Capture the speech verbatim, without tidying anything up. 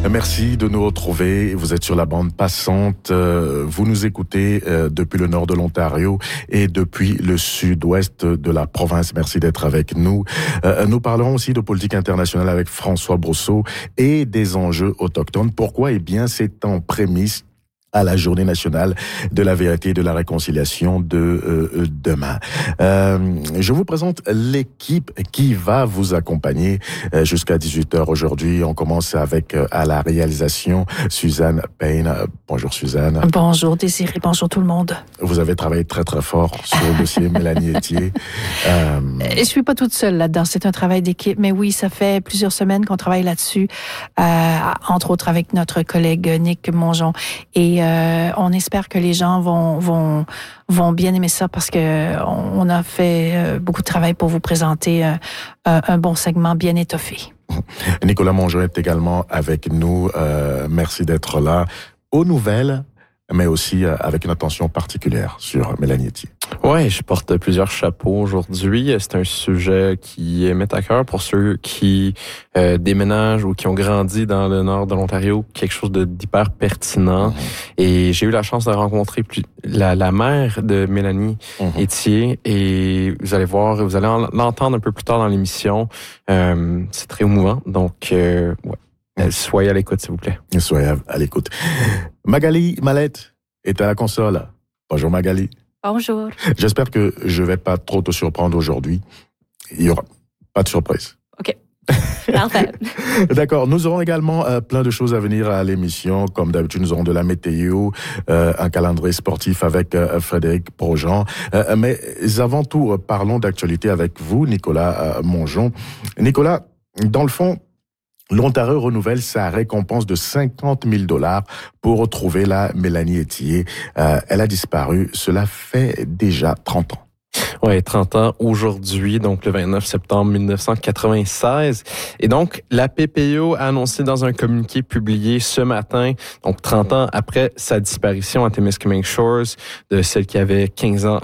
Merci de nous retrouver. Vous êtes sur la bande passante. Vous nous écoutez depuis le nord de l'Ontario et depuis le sud-ouest de la province. Merci d'être avec nous. Nous parlerons aussi de politique internationale avec François Brousseau et des enjeux autochtones. Pourquoi? Eh bien, c'est en prémisse à la Journée nationale de la vérité et de la réconciliation de euh, demain. Euh, je vous présente l'équipe qui va vous accompagner euh, jusqu'à dix-huit heures aujourd'hui. On commence avec, euh, à la réalisation, Suzanne Payne. Bonjour Suzanne. Bonjour Désiré, bonjour tout le monde. Vous avez travaillé très très fort sur le dossier Mélanie Etier. Euh... Je suis pas toute seule là-dedans, c'est un travail d'équipe, mais oui, ça fait plusieurs semaines qu'on travaille là-dessus, euh, entre autres avec notre collègue Nick Mongeon. Et Euh, on espère que les gens vont vont vont bien aimer ça parce que on, on a fait euh, beaucoup de travail pour vous présenter euh, un, un bon segment bien étoffé. Nicolas Mongeon est également avec nous. Euh, merci d'être là. Aux nouvelles, mais aussi euh, avec une attention particulière sur Mélanie Etier. Oui, je porte plusieurs chapeaux aujourd'hui. C'est un sujet qui m'est à cœur pour ceux qui euh, déménagent ou qui ont grandi dans le nord de l'Ontario, quelque chose de d'hyper pertinent. Mm-hmm. Et j'ai eu la chance de rencontrer plus, la, la mère de Mélanie mm-hmm. Etier, et vous allez voir, vous allez en, l'entendre un peu plus tard dans l'émission. Euh, c'est très émouvant, donc euh, ouais. Soyez à l'écoute, s'il vous plaît. Soyez à l'écoute. Magali Mallette est à la console. Bonjour Magali. Bonjour. J'espère que je vais pas trop te surprendre aujourd'hui. Il y aura pas de surprise. OK. Parfait. D'accord. Nous aurons également euh, plein de choses à venir à l'émission. Comme d'habitude, nous aurons de la météo, euh, un calendrier sportif avec euh, Frédéric Projean. Euh, mais avant tout, euh, parlons d'actualité avec vous, Nicolas euh, Mongeon. Nicolas, dans le fond, l'Ontario renouvelle sa récompense de cinquante mille dollars pour retrouver la Mélanie Etier. Euh, elle a disparu. Cela fait déjà trente ans. Oui, trente ans aujourd'hui, donc le vingt-neuf septembre mille neuf cent quatre-vingt-seize. Et donc, la P P O a annoncé dans un communiqué publié ce matin, donc trente ans après sa disparition à Témiscamingue Shores, de celle qui avait quinze ans